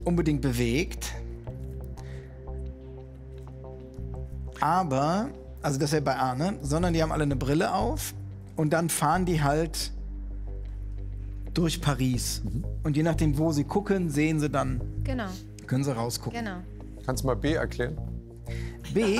unbedingt bewegt. Aber, also das wäre bei A, ne? Sondern die haben alle eine Brille auf und dann fahren die halt durch Paris. Und je nachdem, wo sie gucken, sehen sie dann, können sie rausgucken. Genau. Kannst du mal B erklären? B,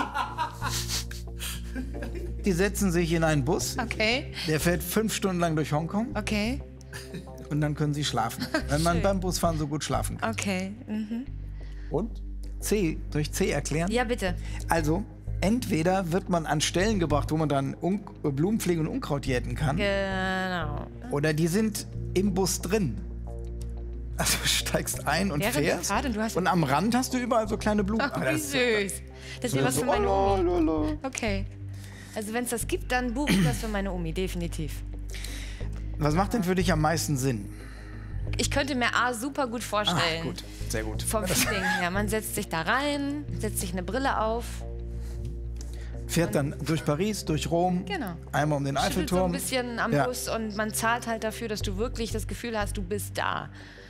die setzen sich in einen Bus, Okay. der fährt 5 Stunden lang durch Hongkong Okay. und dann können sie schlafen. Wenn man beim Busfahren so gut schlafen kann. Okay. Mhm. Und? C, soll ich C erklären? Ja, bitte. Also, entweder wird man an Stellen gebracht, wo man dann Blumenpflege und Unkraut jäten kann. Genau. Oder die sind im Bus drin. Also du steigst ein und Während der fährst. Fahrt und du hast- Und am Rand hast du überall so kleine Blumen. Ach, Aber wie das ist- süß. Das wäre was für meine Omi. Okay. Also wenn es das gibt, dann buche ich das für meine Omi, definitiv. Was macht denn für dich am meisten Sinn? Ich könnte mir A super gut vorstellen. Gut, sehr gut. Vom Feeling her. Man setzt sich da rein, setzt sich eine Brille auf. Fährt dann durch Paris, durch Rom, Genau. einmal um den Schüttelt so ein Eiffelturm. bisschen am Ja. Bus und man zahlt halt dafür, dass du wirklich das Gefühl hast, du bist da.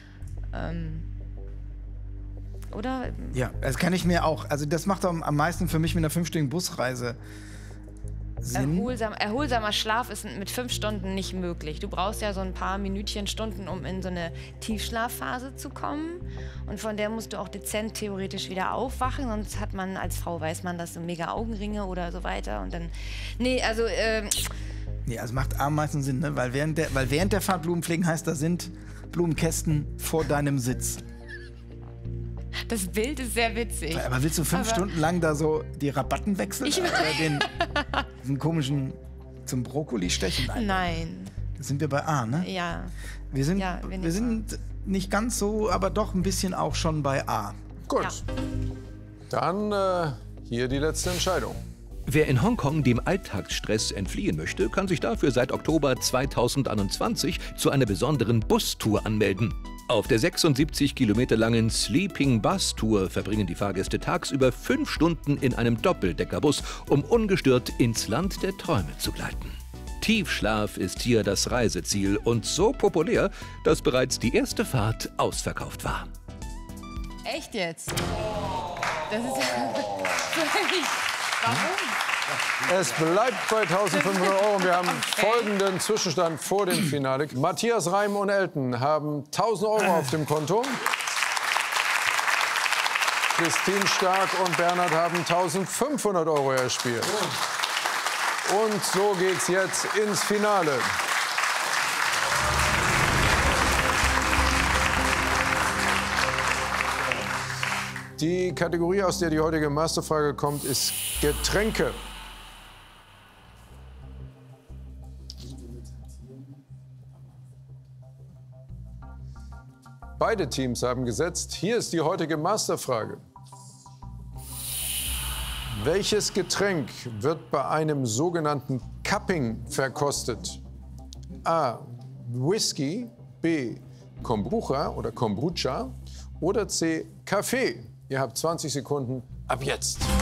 Oder? Ja, das kann ich mir auch. Also das macht am meisten für mich mit einer 5-stündigen Busreise Sinn. Erholsamer Schlaf ist mit 5 Stunden nicht möglich. Du brauchst ja so ein paar Minütchen, Stunden, um in so eine Tiefschlafphase zu kommen. Und von der musst du auch dezent theoretisch wieder aufwachen. Sonst hat man als Frau, weiß man, das so mega Augenringe oder so weiter. Und dann, nee, also, Nee, also macht am meisten Sinn, ne? Weil während der Fahrt Blumen pflegen heißt, da sind Blumenkästen vor deinem Sitz. das Bild ist sehr witzig. Aber willst du 5 Stunden lang da so die Rabatten wechseln? Ich Oder diesen komischen zum Brokkoli stechen? Nein, Das sind wir bei A, ne? ja. Wir sind, Ja, wir wir sind nicht ganz so, aber doch ein bisschen auch schon bei A. Gut. Ja. Dann hier die letzte Entscheidung. Wer in Hongkong dem Alltagsstress entfliehen möchte, kann sich dafür seit Oktober 2021 zu einer besonderen Bustour anmelden. Auf der 76 Kilometer langen Sleeping Bus Tour verbringen die Fahrgäste tagsüber 5 Stunden in einem Doppeldeckerbus, um ungestört ins Land der Träume zu gleiten. Tiefschlaf ist hier das Reiseziel und so populär, dass bereits die erste Fahrt ausverkauft war. Echt jetzt? Das ist ja völlig... Warum? Es bleibt bei 1.500 €. Wir haben folgenden Zwischenstand vor dem Finale. Matthias Reim und Elton haben 1.000 € auf dem Konto. Christine Stark und Bernhard haben 1.500 € erspielt. Und so geht's jetzt ins Finale. Die Kategorie, aus der die heutige Masterfrage kommt, ist Getränke. Beide Teams haben gesetzt. Hier ist die heutige Masterfrage. Welches Getränk wird bei einem sogenannten Cupping verkostet? A. Whisky, B. Kombucha oder Kombucha oder C. Kaffee? Ihr habt 20 Sekunden ab jetzt.